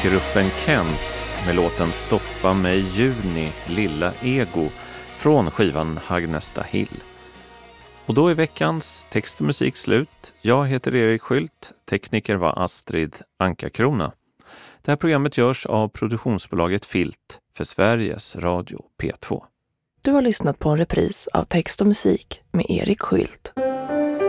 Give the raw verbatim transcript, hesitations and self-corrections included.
gruppen Kent med låten Stoppa mig juni, lilla ego från skivan Hagnesta Hill. Och då är veckans text och musik slut. Jag heter Erik Skylt, tekniker var Astrid Anka-Krona. Det här programmet görs av produktionsbolaget Filt för Sveriges Radio P två. Du har lyssnat på en repris av text och musik med Erik Skylt.